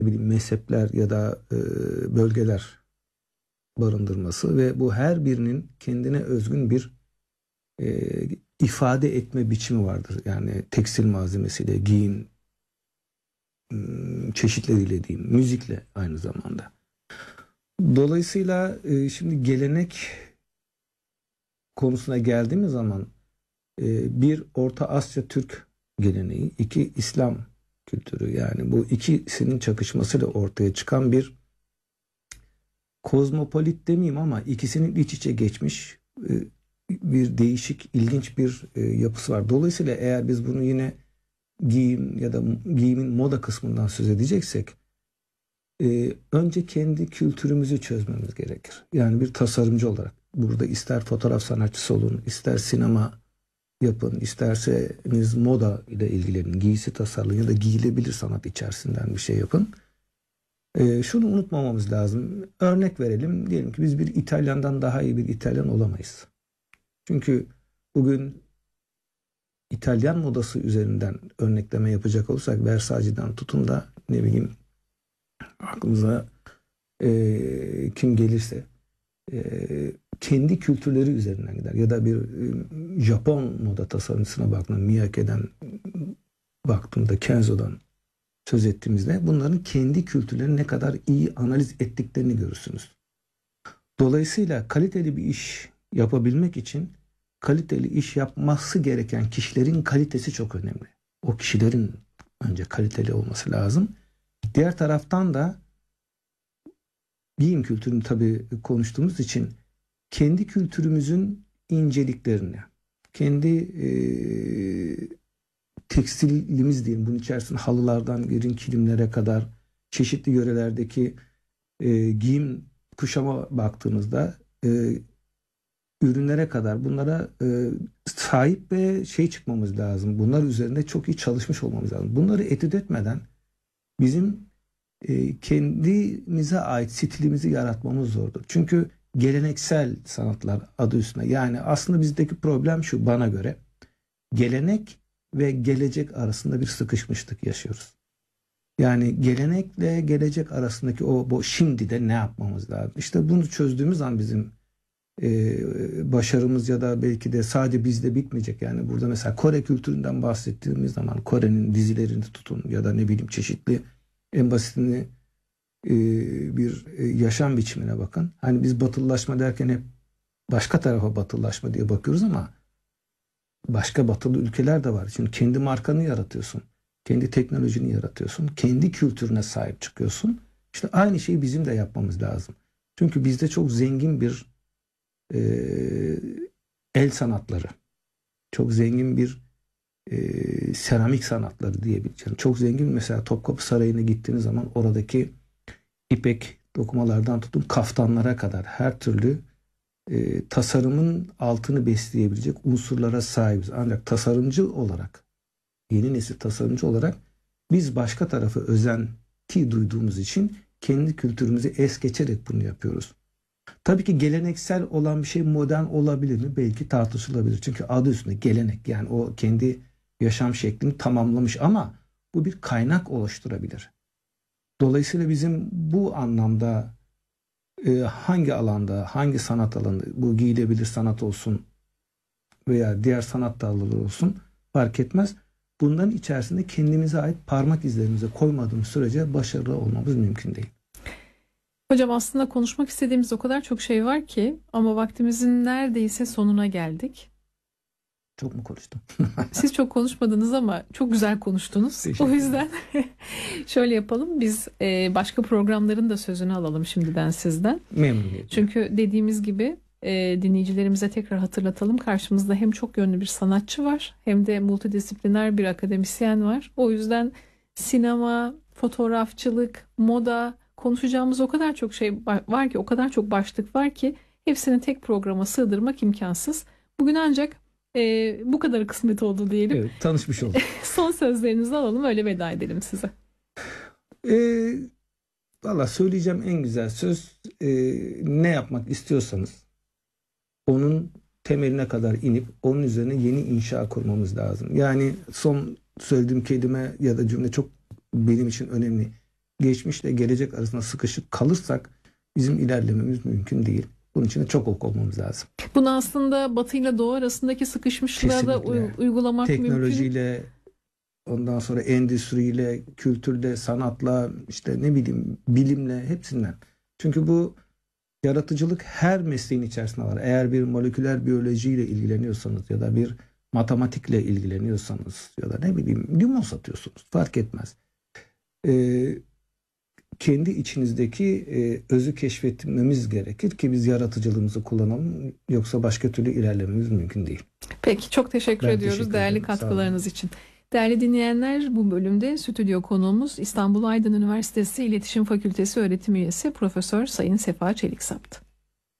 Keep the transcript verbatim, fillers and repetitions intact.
ne bileyim, mezhepler ya da e, bölgeler barındırması ve bu her birinin kendine özgün bir e, ifade etme biçimi vardır. Yani tekstil malzemesiyle, giyim çeşitleriyle diyeyim, müzikle aynı zamanda. Dolayısıyla e, şimdi gelenek konusuna geldiğimiz zaman e, bir Orta Asya Türk geleneği, iki İslam kültürü, yani bu ikisinin çakışmasıyla ortaya çıkan bir kozmopolit demeyeyim ama ikisinin iç içe geçmiş e, bir değişik, ilginç bir e, yapısı var. Dolayısıyla eğer biz bunu yine giyim ya da giyimin moda kısmından söz edeceksek e, önce kendi kültürümüzü çözmemiz gerekir. Yani bir tasarımcı olarak burada ister fotoğraf sanatçısı olun, ister sinema yapın, isterseniz moda ile ilgilenin, giysi tasarlayın ya da giyilebilir sanat içerisinden bir şey yapın. E, şunu unutmamamız lazım. Örnek verelim. Diyelim ki biz bir İtalyan'dan daha iyi bir İtalyan olamayız. Çünkü bugün İtalyan modası üzerinden örnekleme yapacak olursak Versace'den tutun da ne bileyim aklımıza e, kim gelirse e, kendi kültürleri üzerinden gider. Ya da bir e, Japon moda tasarımcısına baktığında, Miyake'den baktığımda, Kenzo'dan söz ettiğimizde bunların kendi kültürlerini ne kadar iyi analiz ettiklerini görürsünüz. Dolayısıyla kaliteli bir iş yapabilmek için kaliteli iş yapması gereken kişilerin kalitesi çok önemli. O kişilerin önce kaliteli olması lazım. Diğer taraftan da giyim kültürünü tabii konuştuğumuz için kendi kültürümüzün inceliklerini, kendi e, tekstilimiz diyeyim, bunun içerisinde halılardan girin kilimlere kadar çeşitli yörelerdeki e, giyim kuşama baktığınızda e, ürünlere kadar bunlara e, sahip ve şey çıkmamız lazım. Bunlar üzerinde çok iyi çalışmış olmamız lazım. Bunları etüt etmeden bizim e, kendimize ait stilimizi yaratmamız zordur. Çünkü geleneksel sanatlar adı üstünde. Yani aslında bizdeki problem şu, bana göre. Gelenek ve gelecek arasında bir sıkışmışlık yaşıyoruz. Yani gelenekle gelecek arasındaki o bu şimdi de ne yapmamız lazım? İşte bunu çözdüğümüz zaman bizim Ee, başarımız ya da belki de sadece bizde bitmeyecek. Yani burada mesela Kore kültüründen bahsettiğimiz zaman Kore'nin dizilerini tutun ya da ne bileyim çeşitli en basitini e, bir e, yaşam biçimine bakın. Hani biz batılılaşma derken hep başka tarafa batılılaşma diye bakıyoruz ama başka batılı ülkeler de var. Çünkü kendi markanı yaratıyorsun. Kendi teknolojini yaratıyorsun. Kendi kültürüne sahip çıkıyorsun. İşte aynı şeyi bizim de yapmamız lazım. Çünkü bizde çok zengin bir Ee, el sanatları, çok zengin bir e, seramik sanatları diyebileceğim. Çok zengin, mesela Topkapı Sarayı'na gittiğiniz zaman oradaki ipek dokumalardan tutun kaftanlara kadar her türlü e, tasarımın altını besleyebilecek unsurlara sahibiz. Ancak tasarımcı olarak, yeni nesil tasarımcı olarak biz başka tarafa özenti duyduğumuz için kendi kültürümüzü es geçerek bunu yapıyoruz. Tabii ki geleneksel olan bir şey modern olabilir mi? Belki tartışılabilir. Çünkü adı üstünde gelenek, yani o kendi yaşam şeklini tamamlamış ama bu bir kaynak oluşturabilir. Dolayısıyla bizim bu anlamda e, hangi alanda, hangi sanat alanı, bu giyilebilir sanat olsun veya diğer sanat dalları olsun fark etmez. Bunların içerisinde kendimize ait parmak izlerimizi koymadığımız sürece başarılı olmamız mümkün değil. Hocam aslında konuşmak istediğimiz o kadar çok şey var ki ama vaktimizin neredeyse sonuna geldik. Çok mu konuştum? Siz çok konuşmadınız ama çok güzel konuştunuz. O yüzden şöyle yapalım. Biz başka programların da sözünü alalım şimdiden sizden. Memnuniyetle. Çünkü dediğimiz gibi dinleyicilerimize tekrar hatırlatalım. Karşımızda hem çok yönlü bir sanatçı var hem de multidisipliner bir akademisyen var. O yüzden sinema, fotoğrafçılık, moda, konuşacağımız o kadar çok şey var ki, o kadar çok başlık var ki hepsini tek programa sığdırmak imkansız. Bugün ancak e, bu kadar kısmet oldu diyelim. Evet, tanışmış olduk. Son sözlerinizi alalım, öyle veda edelim size. E, Valla söyleyeceğim en güzel söz, e, ne yapmak istiyorsanız onun temeline kadar inip onun üzerine yeni inşa kurmamız lazım. Yani son söylediğim kelime ya da cümle çok benim için önemli. geçmişle gelecek arasında sıkışıp kalırsak bizim ilerlememiz mümkün değil. Bunun için de çok okumamız lazım. Bunu aslında Batı ile Doğu arasındaki sıkışmışlığa da uy- uygulamak mümkün. Teknolojiyle, ondan sonra endüstriyle, kültürle, sanatla, işte ne bileyim bilimle, hepsinden. Çünkü bu yaratıcılık her mesleğin içerisinde var. Eğer bir moleküler biyolojiyle ilgileniyorsanız ya da bir matematikle ilgileniyorsanız ya da ne bileyim limon satıyorsunuz, fark etmez. Ee, kendi içinizdeki e, özü keşfetmemiz gerekir ki biz yaratıcılığımızı kullanalım. Yoksa başka türlü ilerlememiz mümkün değil. Peki, çok teşekkür Ben ediyoruz teşekkür değerli ederim. Sağ olun. katkılarınız için. Değerli dinleyenler, bu bölümde stüdyo konuğumuz İstanbul Aydın Üniversitesi İletişim Fakültesi öğretim üyesi Profesör Sayın Sefa Çeliksap'tı.